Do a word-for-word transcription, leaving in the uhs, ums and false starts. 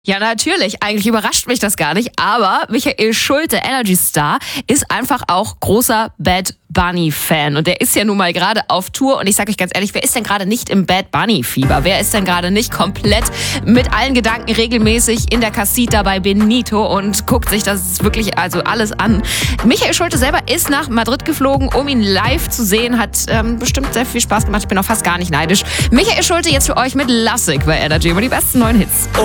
Ja, natürlich. Eigentlich überrascht mich das gar nicht. Aber Michael Schulte, Energy Star, ist einfach auch großer Bad Bunny-Fan. Und der ist ja nun mal gerade auf Tour. Und ich sage euch ganz ehrlich, wer ist denn gerade nicht im Bad Bunny-Fieber? Wer ist denn gerade nicht komplett mit allen Gedanken regelmäßig in der Casita bei Benito und guckt sich das wirklich also alles an? Michael Schulte selber ist nach Madrid geflogen, um ihn live zu sehen. Hat ähm, bestimmt sehr viel Spaß gemacht. Ich bin auch fast gar nicht neidisch. Michael Schulte jetzt für euch mit Lassig bei Energy über die besten neuen Hits.